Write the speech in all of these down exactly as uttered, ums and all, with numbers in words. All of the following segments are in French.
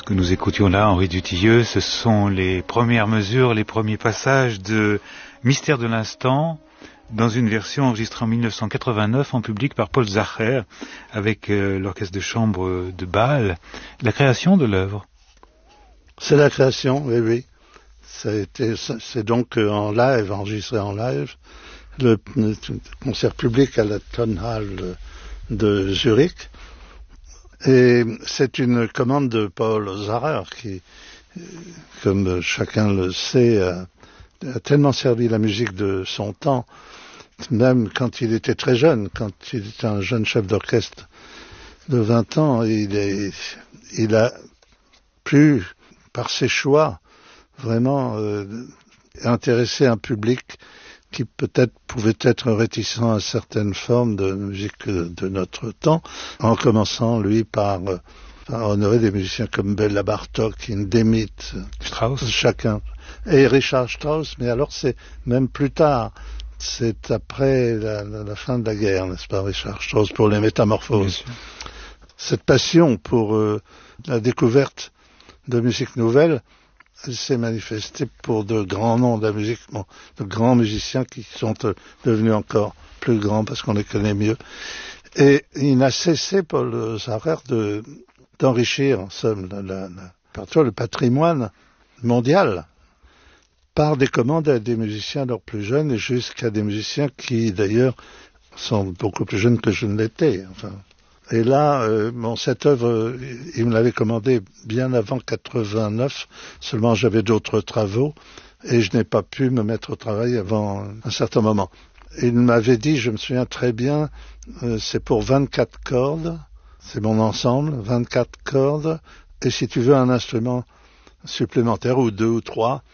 Ce que nous écoutions là, Henri Dutilleux, ce sont les premières mesures, les premiers passages de Mystère de l'instant, dans une version enregistrée en mille neuf cent quatre-vingt-neuf en public par Paul Zacher, avec euh, l'orchestre de chambre de Bâle. La création de l'œuvre. C'est la création, oui, oui. Ça a été, c'est donc en live, enregistré en live, le, le concert public à la Tonhalle de Zurich. Et c'est une commande de Paul Zacher qui, comme chacun le sait, a, a tellement servi la musique de son temps, même quand il était très jeune, quand il était un jeune chef d'orchestre de vingt ans, il, est, il a pu, par ses choix, vraiment euh, intéresser un public qui peut-être pouvait être réticent à certaines formes de musique de notre temps, en commençant, lui, par, par honorer des musiciens comme Béla Bartók, Hindemith, Strauss, chacun, et Richard Strauss, mais alors c'est même plus tard, c'est après la, la, la fin de la guerre, n'est-ce pas, Richard Strauss, pour les métamorphoses. Cette passion pour euh, la découverte de musique nouvelle, elle s'est manifestée pour de grands noms de la musique, bon, de grands musiciens qui sont euh, devenus encore plus grands parce qu'on les connaît mieux. Et il n'a cessé, Paul Zacher, de, d'enrichir, en somme, la, la, la, le patrimoine mondial par des commandes à des musiciens alors plus jeunes et jusqu'à des musiciens qui, d'ailleurs, sont beaucoup plus jeunes que je ne l'étais. Enfin. Et là, euh, bon, cette œuvre, euh, il me l'avait commandée bien avant quatre-vingt-neuf, seulement j'avais d'autres travaux et je n'ai pas pu me mettre au travail avant un certain moment. Il m'avait dit, je me souviens très bien, euh, c'est pour vingt-quatre cordes, c'est mon ensemble, vingt-quatre cordes, et si tu veux un instrument supplémentaire, ou deux ou trois,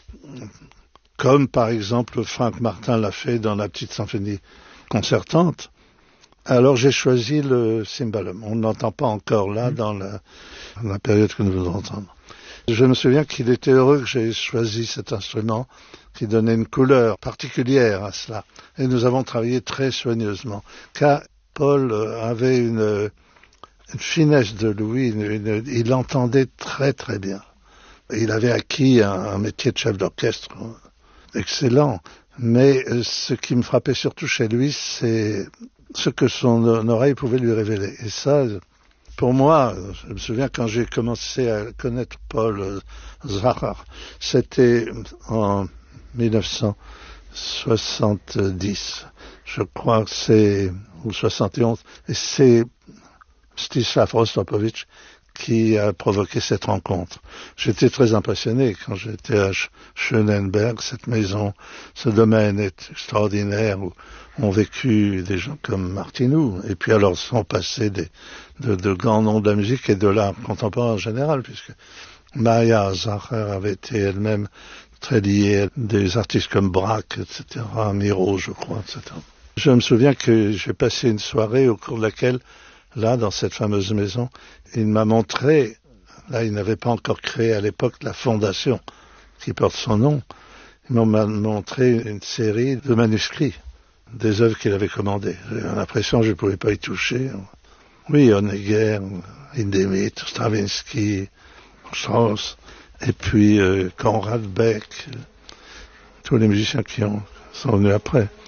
comme par exemple Frank Martin l'a fait dans la petite symphonie concertante, alors j'ai choisi le cymbalum. On ne l'entend pas encore là, mmh. dans, la, dans la période que nous voulons entendre. Je me souviens qu'il était heureux que j'ai choisi cet instrument qui donnait une couleur particulière à cela. Et nous avons travaillé très soigneusement, car Paul avait une, une finesse de l'ouïe, une, une, il entendait très très bien. Il avait acquis un, un métier de chef d'orchestre excellent, mais ce qui me frappait surtout chez lui, c'est ce que son oreille pouvait lui révéler. Et ça, pour moi, je me souviens quand j'ai commencé à connaître Paul Zacher, c'était en mille neuf cent soixante-dix, je crois que c'est, ou soixante et onze, et c'est Stislav Rostropovitch qui a provoqué cette rencontre. J'étais très impressionné quand j'étais à Schönenberg, cette maison, ce domaine est extraordinaire où ont vécu des gens comme Martinou, et puis alors sont passés des, de, de grands noms de la musique et de l'art contemporain en général, puisque Maria Zacher avait été elle-même très liée à des artistes comme Braque, et cetera, Miro, je crois, et cetera. Je me souviens que j'ai passé une soirée au cours de laquelle, là, dans cette fameuse maison, il m'a montré, là, il n'avait pas encore créé à l'époque la fondation qui porte son nom, il m'a montré une série de manuscrits, des œuvres qu'il avait commandées. J'ai l'impression que je ne pouvais pas y toucher. Oui, Honegger, Hindemith, Stravinsky, Strauss, et puis euh, Conrad Beck, tous les musiciens qui ont, sont venus après.